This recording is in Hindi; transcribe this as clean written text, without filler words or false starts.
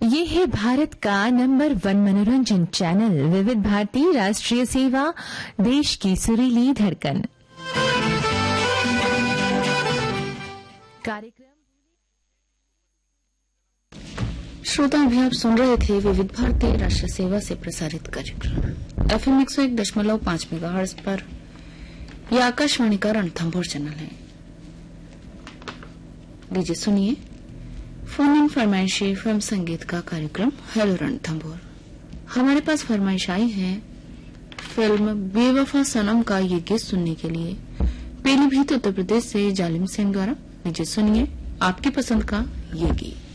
ये है भारत का नंबर 1 मनोरंजन चैनल विविध भारती राष्ट्रीय सेवा, देश की सुरीली धड़कन। कार्यक्रम श्रोता अभी आप सुन रहे थे विविध भारती राष्ट्रीय सेवा से प्रसारित कार्यक्रम FM 101.5 मेगाहर्ट्ज पर। यह आकाशवाणी का रणथंभौर चैनल है। लीजिए सुनिए फोन इन फरमाइशी फिल्म संगीत का कार्यक्रम हेलो रणथंभौर। हमारे पास फरमाइश आई है फिल्म बेवफा सनम का ये गीत सुनने के लिए पीलीभीत उत्तर प्रदेश से जालिम सिंह द्वारा। लीजिए सुनिए आपकी पसंद का ये गीत।